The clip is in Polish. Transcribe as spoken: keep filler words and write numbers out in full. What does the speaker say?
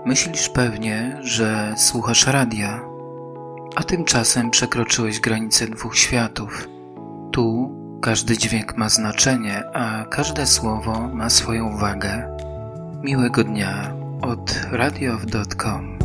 Myślisz pewnie, że słuchasz radia, a tymczasem przekroczyłeś granicę dwóch światów. Tu każdy dźwięk ma znaczenie, a każde słowo ma swoją wagę. Miłego dnia od radiow kropka com.